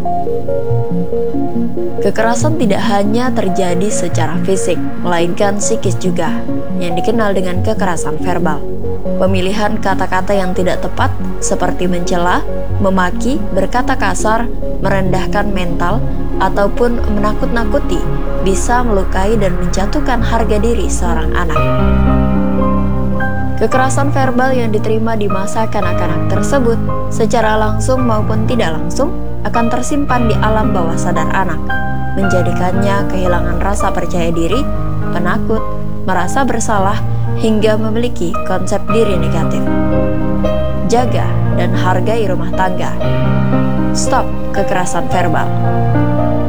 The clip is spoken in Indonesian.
Kekerasan tidak hanya terjadi secara fisik, melainkan psikis juga, yang dikenal dengan kekerasan verbal. Pemilihan kata-kata yang tidak tepat, seperti mencela, memaki, berkata kasar, merendahkan mental, ataupun menakut-nakuti, bisa melukai dan menjatuhkan harga diri seorang anak. Kekerasan verbal yang diterima di masa kanak-kanak tersebut, secara langsung maupun tidak langsung, akan tersimpan di alam bawah sadar anak, menjadikannya kehilangan rasa percaya diri, penakut, merasa bersalah, hingga memiliki konsep diri negatif. Jaga dan hargai rumah tangga. Stop kekerasan verbal.